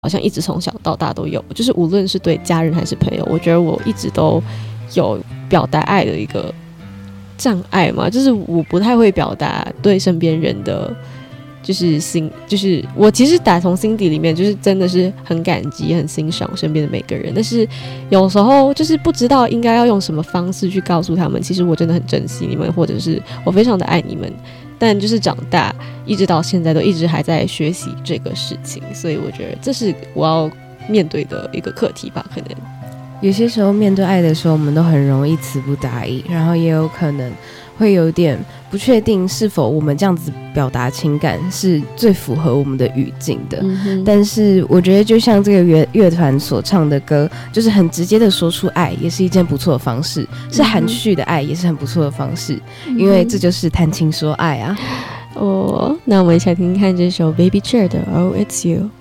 好像一直从小到大都有，就是无论是对家人还是朋友，我觉得我一直都有表达爱的一个障碍嘛，就是我不太会表达对身边人的就是我其实打从心底里面就是真的是很感激很欣赏身边的每个人，但是有时候就是不知道应该要用什么方式去告诉他们，其实我真的很珍惜你们，或者是我非常的爱你们，但就是长大一直到现在都一直还在学习这个事情，所以我觉得这是我要面对的一个课题吧。可能有些时候面对爱的时候，我们都很容易词不达意，然后也有可能会有点不确定是否我们这样子表达情感是最符合我们的语境的。但是我觉得就像这个乐团所唱的歌，就是很直接的说出爱也是一件不错的方式，是含蓄的爱也是很不错的方式，因为这就是谈情说爱啊。 那我们一起来听听看这首 Baby Chair 的 Oh It's You。